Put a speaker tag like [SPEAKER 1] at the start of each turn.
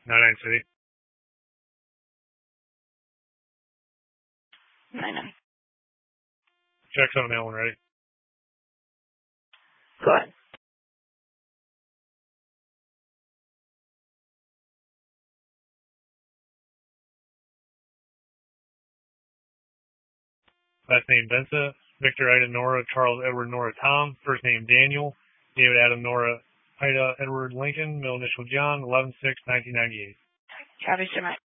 [SPEAKER 1] 99 City.
[SPEAKER 2] 99.
[SPEAKER 1] Checks on that one, ready?
[SPEAKER 2] Go ahead.
[SPEAKER 1] Last name Benza, Victor Ida Nora, Charles Edward Nora Tom, first name Daniel, David Adam Nora Ida Edward Lincoln, middle initial John, 11/6/1998.
[SPEAKER 2] Copy, sir.